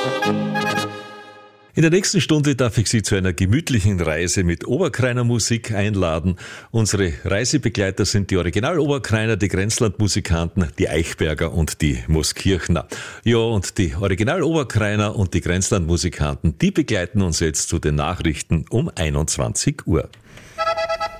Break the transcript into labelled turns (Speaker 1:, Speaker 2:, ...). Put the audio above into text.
Speaker 1: In der nächsten Stunde darf ich Sie zu einer gemütlichen Reise mit Oberkreiner Musik einladen. Unsere Reisebegleiter sind die Original-Oberkreiner, die Grenzlandmusikanten, die Eichberger und die Mooskirchner. Ja, und die Original-Oberkreiner und die Grenzlandmusikanten, die begleiten uns jetzt zu den Nachrichten um 21 Uhr.